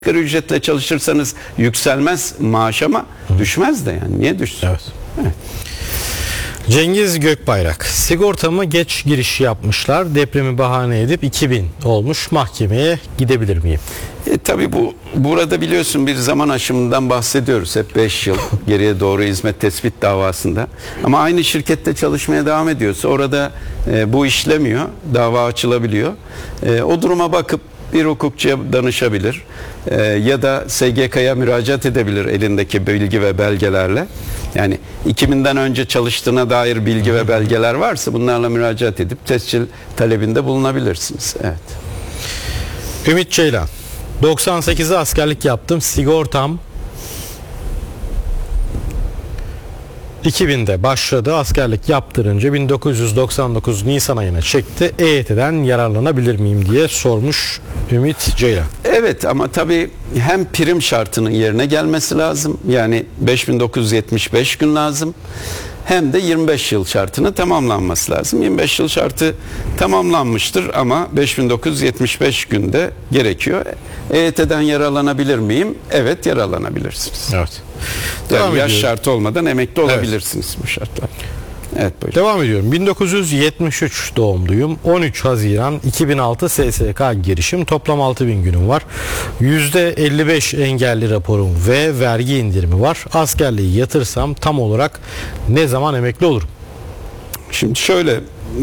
asgari ücretle çalışırsanız yükselmez maaş ama düşmez de yani. Niye düşsün? Evet. Evet. Cengiz Gökbayrak, sigortamı geç giriş yapmışlar, depremi bahane edip 2000 olmuş, mahkemeye gidebilir miyim? Tabii burada biliyorsun bir zaman aşımından bahsediyoruz. Hep 5 yıl geriye doğru hizmet tespit davasında. Ama aynı şirkette çalışmaya devam ediyorsa orada bu işlemiyor. Dava açılabiliyor. O duruma bakıp bir hukukçuya danışabilir ya da SGK'ya müracaat edebilir elindeki bilgi ve belgelerle. Yani 2000'den önce çalıştığına dair bilgi ve belgeler varsa bunlarla müracaat edip tescil talebinde bulunabilirsiniz. Evet. Ümit Ceylan, 98'de askerlik yaptım, sigortam 2000'de başladı, askerlik yaptırınca 1999 Nisan ayına çekti, EYT'den yararlanabilir miyim diye sormuş Ümit Ceylan. Evet ama tabii hem prim şartının yerine gelmesi lazım, yani 5975 gün lazım, hem de 25 yıl şartının tamamlanması lazım. 25 yıl şartı tamamlanmıştır ama 5975 günde gerekiyor. EYT'den yararlanabilir miyim? Evet, yararlanabilirsiniz. Evet. Yani yaş şartı olmadan emekli olabilirsiniz bu şartlar. Evet, buyurun. Devam ediyorum. 1973 doğumluyum. 13 Haziran 2006 SSK girişim. Toplam 6000 günüm var. %55 engelli raporum ve vergi indirimi var. Askerliği yatırsam tam olarak ne zaman emekli olurum? Şimdi şöyle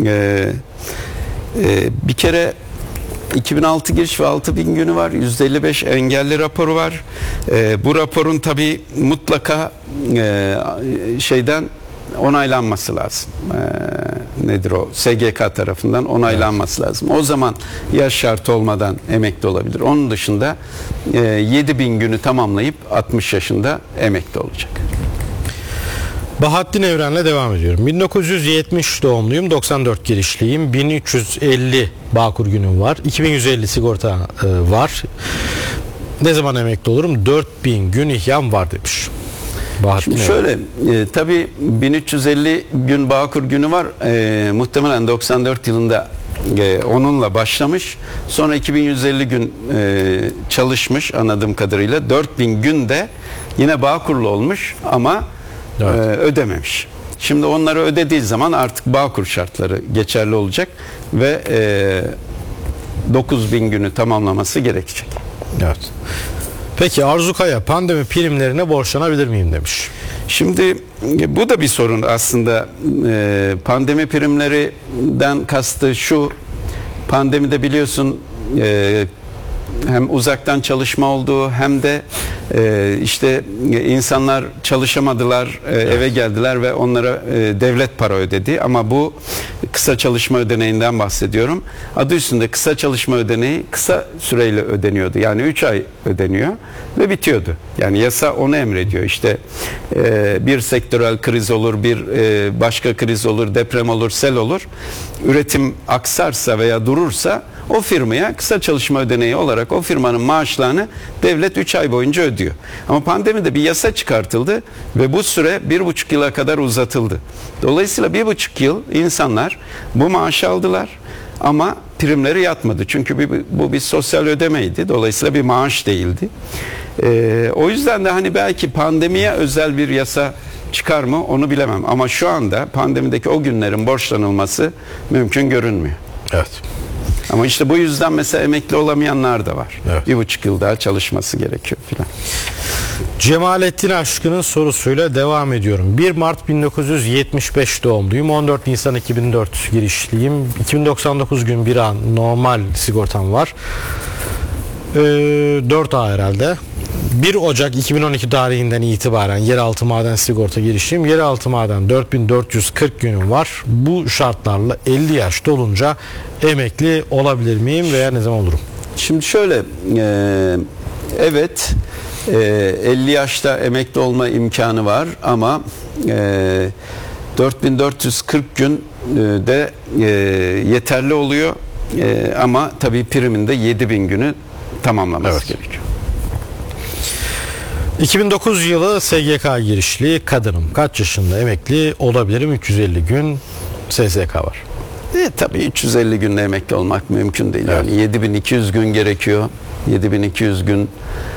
bir kere 2006 giriş ve 6000 günü var. %55 engelli raporu var. Bu raporun tabii mutlaka şeyden onaylanması lazım. Nedir o? SGK tarafından onaylanması lazım. O zaman yaş şartı olmadan emekli olabilir. Onun dışında 7000 günü tamamlayıp 60 yaşında emekli olacak. Bahattin Evren'le devam ediyorum. 1970 doğumluyum, 94 girişliyim, 1350 Bağkur günüm var, 2150 sigorta var. Ne zaman emekli olurum? 4000 gün ihyam var demiş. Şimdi şöyle, tabii 1350 gün Bağkur günü var. Muhtemelen 94 yılında onunla başlamış. Sonra 2150 gün çalışmış anladığım kadarıyla. 4000 gün de yine Bağkurlu olmuş ama ödememiş. Şimdi onları ödediği zaman artık Bağkur şartları geçerli olacak ve 9000 günü tamamlaması gerekecek. Evet. Peki Arzu Kaya, pandemi primlerine borçlanabilir miyim demiş. Şimdi bu da bir sorun aslında. Pandemi primlerinden kastı şu: pandemide biliyorsun hem uzaktan çalışma olduğu hem de işte insanlar çalışamadılar, eve geldiler ve onlara devlet para ödedi. Ama bu kısa çalışma ödeneğinden bahsediyorum. Adı üstünde kısa çalışma ödeneği kısa süreyle ödeniyordu. Yani 3 ay ödeniyor ve bitiyordu. Yani yasa onu emrediyor. İşte bir sektörel kriz olur, bir başka kriz olur, deprem olur, sel olur. Üretim aksarsa veya durursa o firmaya kısa çalışma ödeneği olarak o firmanın maaşlarını devlet 3 ay boyunca ödüyor. Ama pandemide bir yasa çıkartıldı ve bu süre 1,5 yıla kadar uzatıldı. Dolayısıyla 1,5 yıl insanlar bu maaşı aldılar ama primleri yatmadı. Çünkü bu bir sosyal ödemeydi. Dolayısıyla bir maaş değildi. O yüzden de hani belki pandemiye özel bir yasa çıkar mı onu bilemem. Ama şu anda pandemideki o günlerin borçlanılması mümkün görünmüyor. Evet. Ama işte bu yüzden mesela emekli olamayanlar da var. Evet. 1,5 yıl daha çalışması gerekiyor filan. Cemalettin Aşkın'ın sorusuyla devam ediyorum. 1 Mart 1975 doğumluyum. 14 Nisan 2004 girişliyim. 2099 gün bir an normal sigortam var. 4 ay herhalde. 1 Ocak 2012 tarihinden itibaren yeraltı maden sigorta girişim. Yeraltı maden 4440 günüm var. Bu şartlarla 50 yaş dolunca emekli olabilir miyim veya ne zaman olurum? Şimdi şöyle, evet 50 yaşta emekli olma imkanı var ama 4440 gün de yeterli oluyor ama tabii priminde 7000 günü tamamlaması gerekiyor. 2009 yılı SGK girişli kadınım. Kaç yaşında emekli olabilirim? 350 gün SSK var. Tabii 350 günde emekli olmak mümkün değil. Evet. Yani 7200 gün gerekiyor. 7200 gün